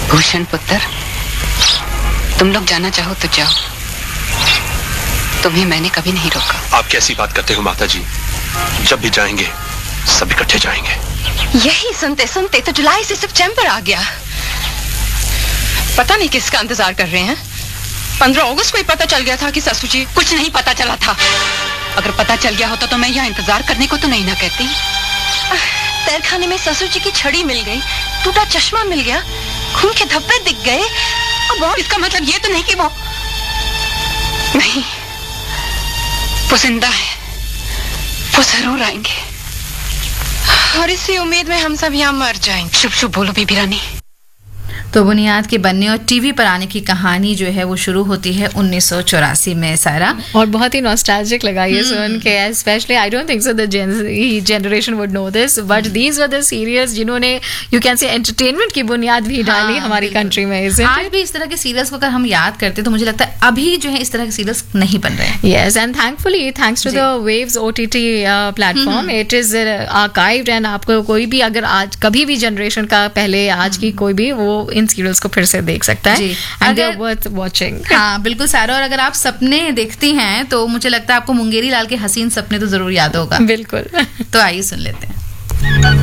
भूषण पुत्र, तुम लोग जाना चाहो तो जाओ, तुम्हें मैंने कभी नहीं रोका। आप कैसी बात करते हो माता जी? जब भी जाएंगे सब इकट्ठे जाएंगे। यही सुनते सुनते तो जुलाई से सितंबर आ गया। पता नहीं किसका इंतजार कर रहे हैं। 15 अगस्त को ही पता चल गया था कि ससुर जी। कुछ नहीं पता चला था। अगर पता चल गया होता तो मैं यहाँ इंतजार करने को तो नहीं ना कहती। तहखाने में ससुर जी की छड़ी मिल गई, टूटा चश्मा मिल गया, खून के धब्बे दिख गए। अब और इसका मतलब ये तो नहीं कि वो नहीं, वो जिंदा है, वो जरूर आएंगे और इसी उम्मीद में हम सब यहाँ मर जाएंगे। शुभ शुभ बोलो बीबी रानी। तो बुनियाद के बनने और टीवी पर आने की कहानी जो है वो शुरू होती है 1984 में सारा। और बहुत ही नॉस्टैल्जिक लगा ये सुन के, specially I don't think so the generation would know this, but these were the serials जिन्होंने यू कैन से एंटरटेनमेंट की बुनियाद भी डाली हमारी कंट्री में। आज भी इस तरह के सीरियल्स को अगर हम याद करते तो मुझे लगता है अभी जो है इस तरह के सीरियल्स नहीं बन रहे हैं। Yes, and thankfully thanks to the waves OTT platform, it is archived and आपको कोई भी अगर आज कभी भी जनरेशन का पहले आज की कोई भी वो इन सीरियल्स को फिर से देख सकता है। And they are worth watching. हाँ बिल्कुल सारा। और अगर आप सपने देखती हैं तो मुझे लगता है आपको मुंगेरी लाल के हसीन सपने तो जरूर याद होगा। बिल्कुल। तो आइए सुन लेते हैं।